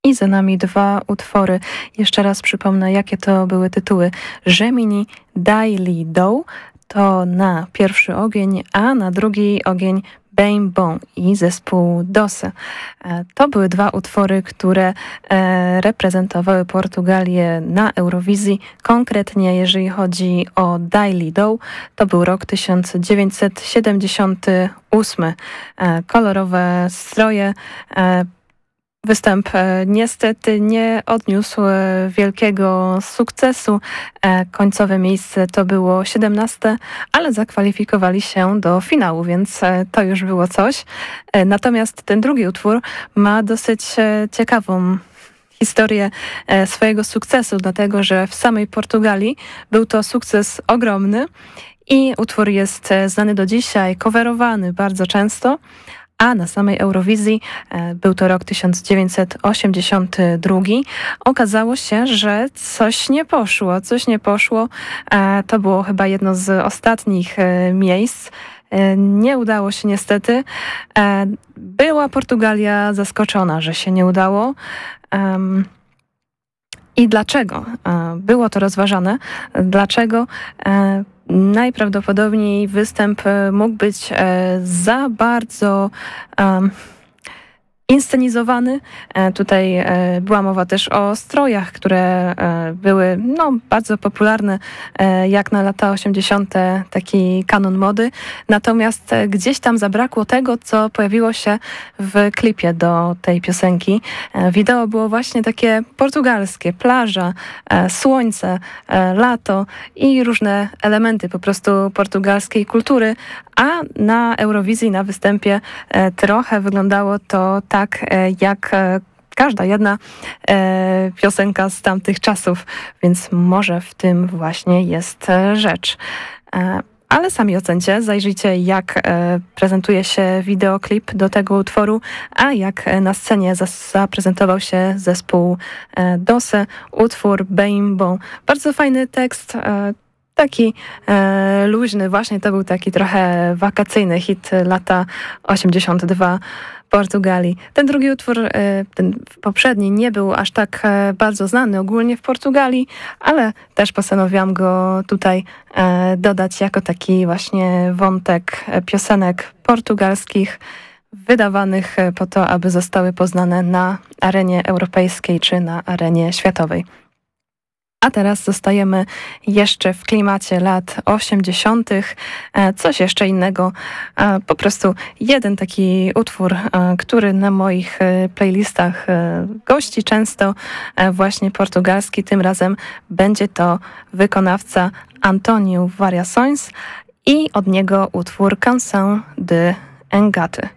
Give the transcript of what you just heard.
I za nami dwa utwory. Jeszcze raz przypomnę, jakie to były tytuły. Gemini Daily Dough to na pierwszy ogień, a na drugi ogień Bame Bone i zespół Dose. To były dwa utwory, które reprezentowały Portugalię na Eurowizji. Konkretnie jeżeli chodzi o Daily Dough, to był rok 1978. Kolorowe stroje. Występ niestety nie odniósł wielkiego sukcesu. Końcowe miejsce to było 17, ale zakwalifikowali się do finału, więc to już było coś. Natomiast ten drugi utwór ma dosyć ciekawą historię swojego sukcesu, dlatego że w samej Portugalii był to sukces ogromny i utwór jest znany do dzisiaj, coverowany bardzo często. A na samej Eurowizji, był to rok 1982, okazało się, że coś nie poszło. To było chyba jedno z ostatnich miejsc. Nie udało się niestety. Była Portugalia zaskoczona, że się nie udało. I dlaczego było to rozważane? Dlaczego? Najprawdopodobniej występ mógł być za bardzo inscenizowany. Tutaj była mowa też o strojach, które były bardzo popularne jak na lata 80. taki kanon mody. Natomiast gdzieś tam zabrakło tego, co pojawiło się w klipie do tej piosenki. Wideo było właśnie takie portugalskie, plaża, słońce, lato i różne elementy po prostu portugalskiej kultury, a na Eurowizji, na występie trochę wyglądało to tak, jak każda jedna piosenka z tamtych czasów, więc może w tym właśnie jest rzecz. Ale sami ocencie, zajrzyjcie jak prezentuje się wideoklip do tego utworu, a jak na scenie zaprezentował się zespół Dose, utwór Bame Bone. Bardzo fajny tekst, taki luźny, właśnie to był taki trochę wakacyjny hit lata 82 Portugalii. Ten drugi utwór, ten poprzedni, nie był aż tak bardzo znany ogólnie w Portugalii, ale też postanowiłam go tutaj dodać jako taki właśnie wątek piosenek portugalskich, wydawanych po to, aby zostały poznane na arenie europejskiej czy na arenie światowej. A teraz zostajemy jeszcze w klimacie lat 80. Coś jeszcze innego. Po prostu jeden taki utwór, który na moich playlistach gości często, właśnie portugalski. Tym razem będzie to wykonawca António Variações i od niego utwór Canção de Engate.